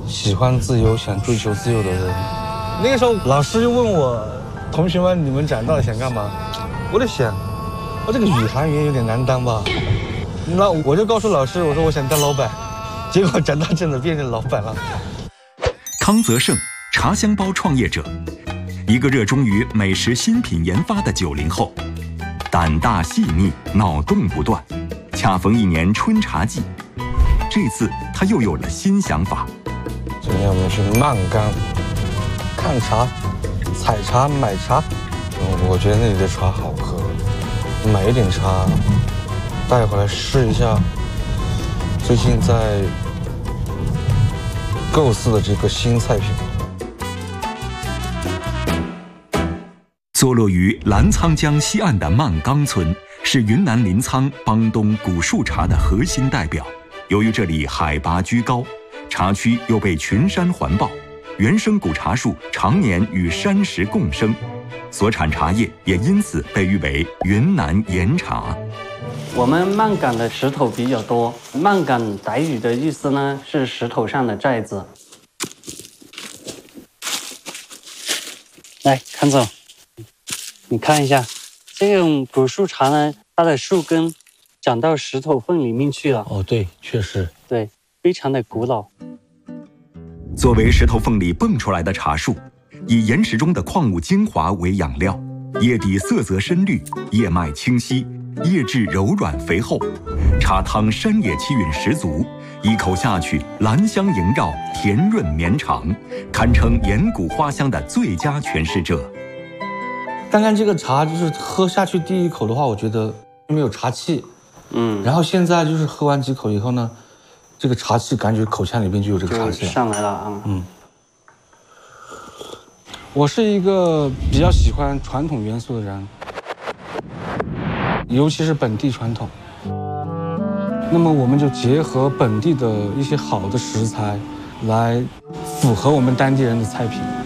喜欢自由、想追求自由的人。那个时候，老师就问我，同学们，你们长大了想干嘛？我在想，我这个宇航员有点难当吧？那我就告诉老师，我说我想当老板。结果长大真的变成老板了。 康泽胜，茶香包创业者，一个热衷于美食新品研发的90后，胆大细腻，脑洞不断。恰逢一年春茶季，这次他又有了新想法。 今天我们去曼冈看茶、采茶、买茶。我觉得那里的茶好喝，买一点茶带回来试一下。最近在构思的这个新菜品。 坐落于澜沧江西岸的曼冈村，是云南临沧邦东古树茶的核心代表。由于这里海拔居高，茶区又被群山环抱，原生古茶树常年与山石共生，所产茶叶也因此被誉为云南岩茶。 我们曼岗的石头比较多，曼岗傣语的意思呢是石头上的寨子。来，康总，你看一下，这种古树茶呢，它的树根长到石头缝里面去了。 哦，对，确实， 对，非常的古老。 作为石头缝里蹦出来的茶树，以岩石中的矿物精华为养料，叶底色泽深绿，叶脉清晰，叶质柔软肥厚，茶汤山野气韵十足，一口下去兰香萦绕，甜润绵长，堪称岩谷花香的最佳诠释者。 刚刚这个茶就是喝下去第一口的话，我觉得没有茶气，然后现在就是喝完几口以后呢，这个茶气感觉口腔里面就有这个茶气上来了啊。 我是一个比较喜欢传统元素的人，尤其是本地传统。那么我们就结合本地的一些好的食材，来符合我们当地人的菜品。